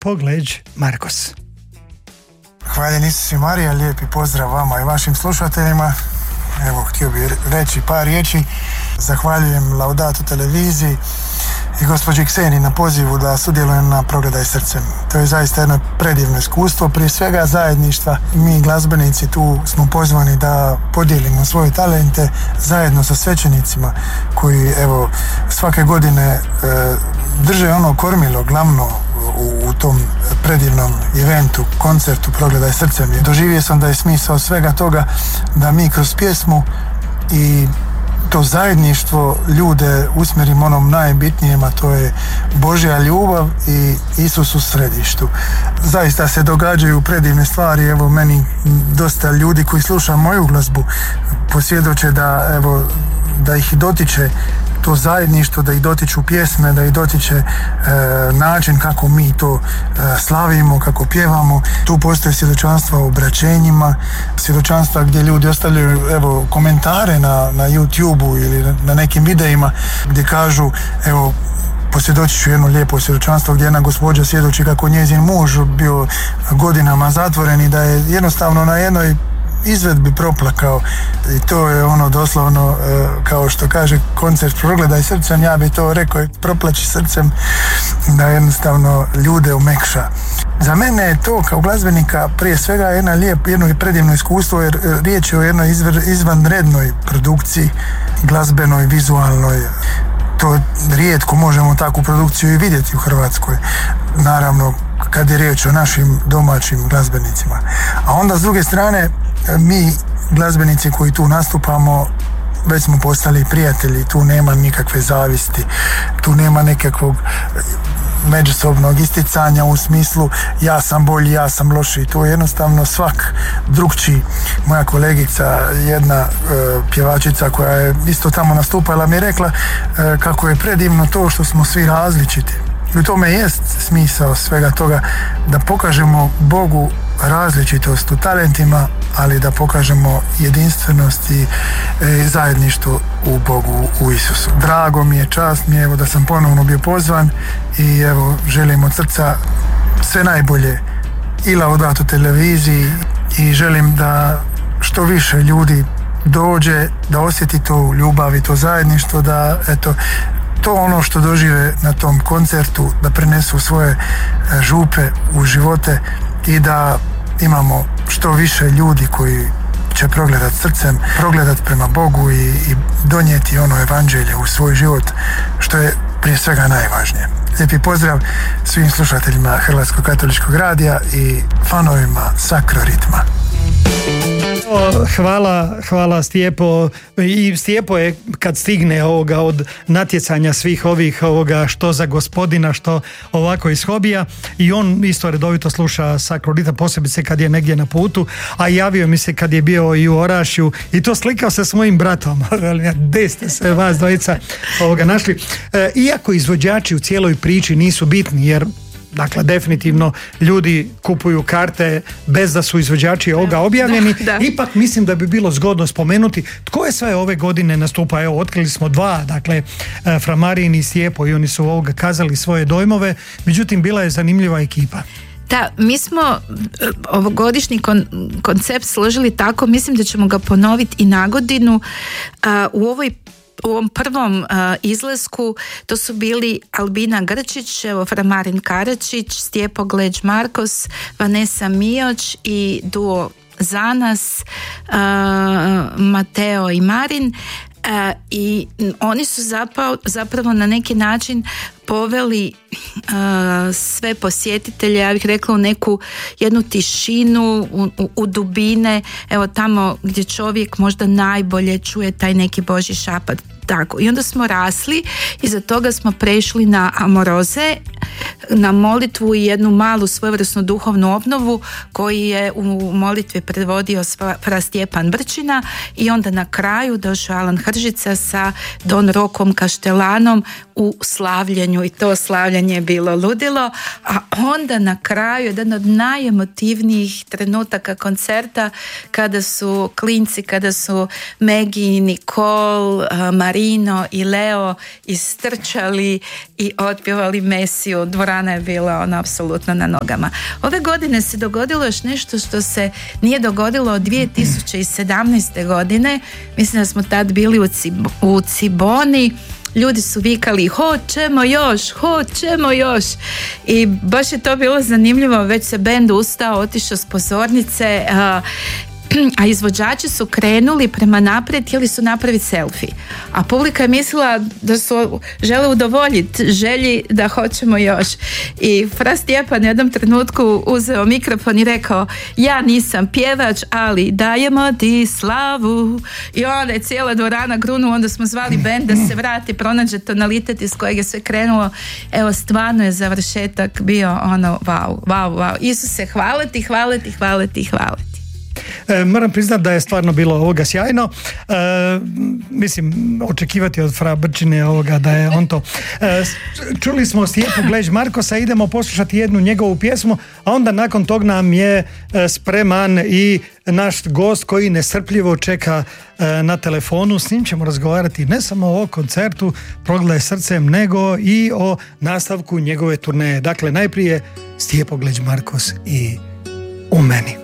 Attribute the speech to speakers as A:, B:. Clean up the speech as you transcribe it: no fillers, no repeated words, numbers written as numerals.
A: Pogleđ Markos.
B: Hvaljen Isus i Marija, lijepi pozdrav vama i vašim slušateljima. Evo, htio bih reći par riječi. Zahvaljujem Laudato televiziji i gospođi Kseni na pozivu da sudjelujem na Progledaj srcem. To je zaista jedno predivno iskustvo, prije svega zajedništva. Mi glazbenici tu smo pozvani da podijelimo svoje talente zajedno sa svećenicima koji evo svake godine drže ono kormilo glavno u tom predivnom eventu, koncertu Progledaj srcem. Doživio sam da je smisao svega toga da mi kroz pjesmu i to zajedništvo ljude usmjerimo onom najbitnijem, a to je Božja ljubav i Isus u središtu. Zaista se događaju predivne stvari. Evo, meni dosta ljudi koji sluša moju glazbu posvjedoče da ih dotiče to zajedništvo, da ih dotiču pjesme, da ih dotiče način kako mi to slavimo, kako pjevamo. Tu postoje svjedočanstva o obraćenjima, svjedočanstva gdje ljudi ostavljaju komentare na YouTube-u ili na nekim videima gdje kažu, posvjedočit ću jedno lijepo svjedočanstvo gdje jedna gospođa svjedoči kako njezin muž bio godinama zatvoren i da je jednostavno na jednoj izvedbi proplakao i to je ono doslovno kao što kaže koncert Progledaj srcem, ja bi to rekao proplači srcem, da jednostavno ljude omekša. Za mene je to kao glazbenika prije svega jedno predivno iskustvo, jer riječ je o jednoj izvanrednoj produkciji, glazbenoj, vizualnoj. To rijetko možemo takvu produkciju i vidjeti u Hrvatskoj, naravno kad je riječ o našim domaćim glazbenicima. A onda s druge strane mi glazbenici koji tu nastupamo već smo postali prijatelji, tu nema nikakve zavisti, tu nema nekakvog međusobnog isticanja u smislu ja sam bolji, ja sam loši, to je jednostavno svak drugčiji. Moja kolegica, jedna pjevačica koja je isto tamo nastupala, mi je rekla kako je predivno to što smo svi različiti. I u tome jest smisao svega toga, da pokažemo Bogu različitost u talentima, ali da pokažemo jedinstvenost i zajedništvo u Bogu, u Isusu. Drago mi je, čast mi je da sam ponovno bio pozvan i želim od srca sve najbolje i Laudato televiziji i želim da što više ljudi dođe, da osjeti to ljubav i to zajedništvo, da to ono što dožive na tom koncertu da prenesu svoje župe u živote i da imamo što više ljudi koji će progledat srcem, progledat prema Bogu i donijeti ono evanđelje u svoj život, što je prije svega najvažnije. Lijepi pozdrav svim slušateljima Hrvatskog katoličkog radija i fanovima Sakroritma.
A: Hvala Stijepo. I Stijepo je kad stigne od natjecanja svih ovih što za Gospodina, što ovako iz hobija, i on isto redovito sluša Sakroritam, posebice kad je negdje na putu, a javio mi se kad je bio i u Orašju i to slikao se s mojim bratom. Gdje ste se vas dvojica našli? Iako izvođači u cijeloj priči nisu bitni, jer dakle, definitivno ljudi kupuju karte bez da su izvođači ovoga objavljeni. Da. Ipak mislim da bi bilo zgodno spomenuti tko je sve ove godine nastupa. Evo, otkrili smo dva, dakle, Fra Marin i Stijepo, i oni su ovoga kazali svoje dojmove, međutim bila je zanimljiva ekipa.
C: Da, mi smo ovogodišnji koncept složili tako, mislim da ćemo ga ponoviti i na godinu. U ovom prvom izlasku to su bili Albina Grčić, Fra Marin Karačić, Stijepo Gleđ Markos, Vanessa Mioć i duo Zanas, Mateo i Marin. I oni su zapravo na neki način poveli sve posjetitelje, ja bih rekla, u neku jednu tišinu, u dubine, evo tamo gdje čovjek možda najbolje čuje taj neki Božji šapat. Tako. I onda smo rasli, iza toga smo prešli na Amoroze, na molitvu i jednu malu svojevrsnu duhovnu obnovu koji je u molitvi predvodio Fra Stjepan Brčina, i onda na kraju došao Alan Hržica sa Don Rokom Kaštelanom u slavljenju i to slavljanje je bilo ludilo, a onda na kraju jedan od najemotivnijih trenutaka koncerta kada su klinci, kada su Maggie, Nicole, Marino i Leo istrčali i otpjevali Mesiju. Dvorana je bila apsolutno na nogama. Ove godine se dogodilo još nešto što se nije dogodilo od 2017. godine. Mislim da smo tad bili u Ciboni. Ljudi su vikali hoćemo još i baš je to bilo zanimljivo, već se bend ustao, otišao s pozornice, a izvođači su krenuli prema naprijed, htjeli su napraviti selfie, a publika je mislila da su žele udovoljiti želji da hoćemo još. I Fra Stjepan je u jednom trenutku uzeo mikrofon i rekao, ja nisam pjevač, ali dajemo ti slavu. I onda je cijela dvorana grunula, onda smo zvali bend da se vrati, pronađe tonalitet iz kojeg je sve krenulo. Evo, stvarno je završetak bio wow. Isuse, hvala ti.
A: Moram priznati da je stvarno bilo sjajno. Mislim, očekivati od Fra Brčine da je on to. Čuli smo Stijepu Gleđ Markosa, idemo poslušati jednu njegovu pjesmu, a onda nakon tog nam je spreman i naš gost koji nestrpljivo čeka na telefonu. S njim ćemo razgovarati ne samo o koncertu Progledaj srcem, nego i o nastavku njegove turneje. Dakle, najprije Stijepo Gleđ Markos i U meni.